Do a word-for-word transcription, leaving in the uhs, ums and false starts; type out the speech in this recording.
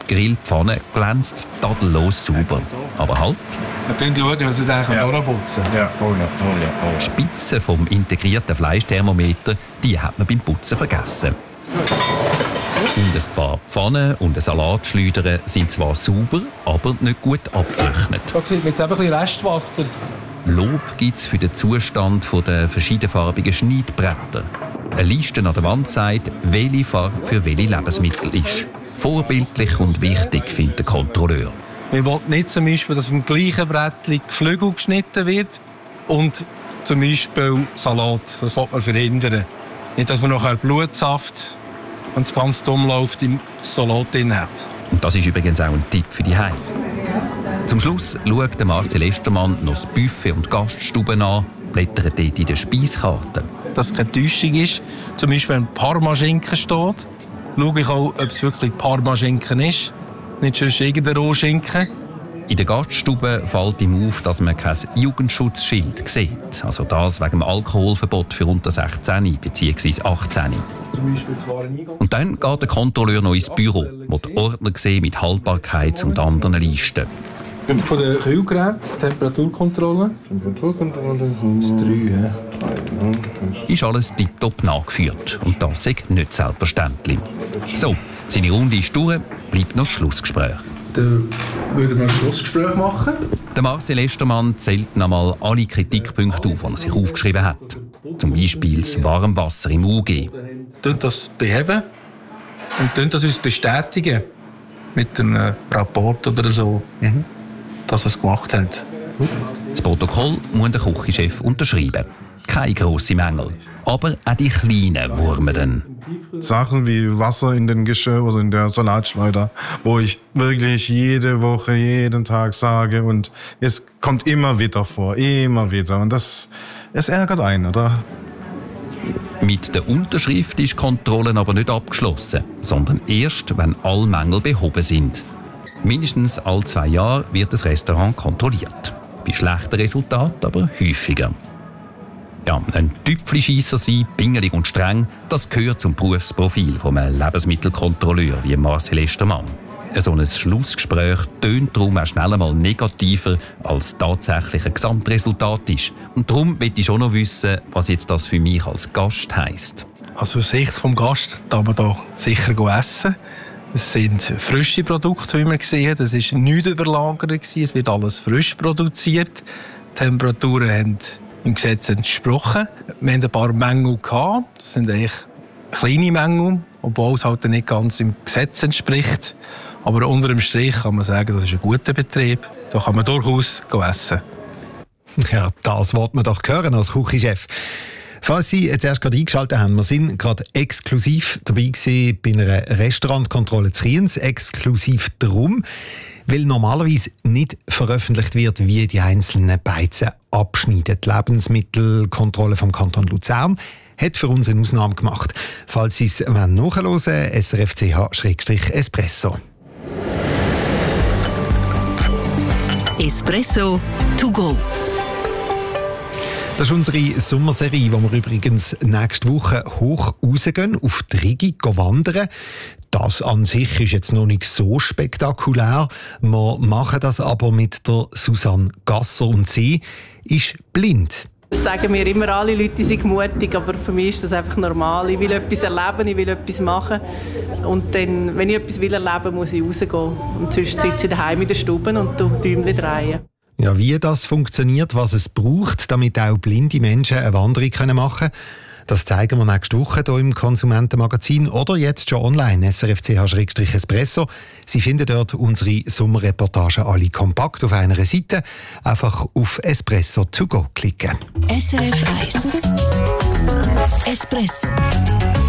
Grillpfanne glänzt tadellos sauber. Aber halt. Wir schauen, dass sie den ja. durchputzen kann. Ja, oh ja, oh ja, oh. Die Spitze vom integrierten Fleischthermometer, die hat man beim Putzen vergessen. Und ein paar Pfannen und ein Salatschleudern sind zwar sauber, aber nicht gut abgetrocknet. Da sieht man jetzt eben ein bisschen Restwasser. Lob gibt es für den Zustand der verschiedenfarbigen Schneidbretter. Eine Liste an der Wand sagt, welche Farbe für welche Lebensmittel ist. Vorbildlich und wichtig, findet der Kontrolleur. Wir wollen nicht zum Beispiel, dass auf dem gleichen Brettchen Geflügel geschnitten wird und zum Beispiel Salat. Das will man verhindern. Nicht, dass man nachher Blutsaft und das ganze Umlauf im Salat drin hat. Und das ist übrigens auch ein Tipp für die Heim. Zum Schluss schaut Marcel Estermann noch das Buffet und die Gaststube an, blättert dort in der Speiskarte. Dass es keine Täuschung ist. Zum Beispiel, wenn Parmaschinken steht, schaue ich auch, ob es wirklich Parmaschinken ist. Nicht sonst irgendein Rohschinken. In der Gaststube fällt ihm auf, dass man kein Jugendschutzschild sieht. Also das wegen dem Alkoholverbot für unter sechzehn bzw. achtzehn. Zum Beispiel das Wareneingang. Und dann geht der Kontrolleur noch ins Büro, wo die Ordner sehen mit Haltbarkeits- und anderen Listen. Von den Kühlgeräten, Temperaturkontrolle. Temperaturkontrolle. Das drei, ja. Ist alles tiptop nachgeführt. Und das ist nicht selbstverständlich. So, seine Runde ist durch, bleibt noch das Schlussgespräch. Dann würden wir ein Schlussgespräch machen. Der Marcel Estermann zählt nochmal alle Kritikpunkte auf, die er sich aufgeschrieben hat. Zum Beispiel das Warmwasser im U G. Wir das beheben und das uns bestätigen mit einem Rapport oder so, mhm. dass wir es gemacht haben. Das Protokoll muss der Küchenchef unterschreiben. Keine grossen Mängel, aber auch die kleinen Wurmen. Sachen wie Wasser in den Geschirr oder in der Salatschleuder, wo ich wirklich jede Woche, jeden Tag sage und es kommt immer wieder vor, immer wieder. Und das, es ärgert einen, oder? Mit der Unterschrift ist die Kontrolle aber nicht abgeschlossen, sondern erst, wenn alle Mängel behoben sind. Mindestens alle zwei Jahre wird das Restaurant kontrolliert. Bei schlechten Resultaten aber häufiger. Ja, ein Tüpfelscheisser sein, pingelig und streng, das gehört zum Berufsprofil von einem Lebensmittelkontrolleur wie Marcel Estermann. So ein Schlussgespräch tönt darum auch schnell einmal negativer, als tatsächlich ein Gesamtresultat ist. Und darum möchte ich schon noch wissen, was jetzt das für mich als Gast heisst. Also aus Sicht des Gastes darf man hier sicher essen. Es sind frische Produkte, wie wir gesehen haben. Es war nichts überlagert. Es wird alles frisch produziert. Die Temperaturen haben im Gesetz entsprochen. Wir hatten ein paar Mängel gehabt. Das sind eigentlich kleine Mängel, obwohl es halt nicht ganz im Gesetz entspricht. Aber unter dem Strich kann man sagen, das ist ein guter Betrieb. Da kann man durchaus essen. Ja, das wollte man doch hören als Küchenchef. Falls Sie jetzt erst gerade eingeschaltet haben, wir sind gerade exklusiv dabei gewesen bei einer Restaurantkontrolle zu Kriens. Exklusiv darum, weil normalerweise nicht veröffentlicht wird, wie die einzelnen Beizen abschneiden. Die Lebensmittelkontrolle vom Kanton Luzern hat für uns eine Ausnahme gemacht. Falls Sie es nachhören wollen, S R F C H Espresso. Espresso to go. Das ist unsere Sommerserie, wo wir übrigens nächste Woche hoch rausgehen, auf die Rigi wandern. Das an sich ist jetzt noch nicht so spektakulär. Wir machen das aber mit der Susanne Gasser und sie ist blind. Das sagen mir immer alle Leute, die sind mutig, aber für mich ist das einfach normal. Ich will etwas erleben, ich will etwas machen. Und dann, wenn ich etwas will erleben, muss ich rausgehen. Und sonst sitze ich daheim in der Stube und Däumchen drehen. Ja, wie das funktioniert, was es braucht, damit auch blinde Menschen eine Wanderung machen können, das zeigen wir nächste Woche hier im Konsumentenmagazin oder jetzt schon online, S R F C H Espresso. Sie finden dort unsere Sommerreportagen alle kompakt auf einer Seite. Einfach auf Espresso to go klicken. S R F eins Espresso.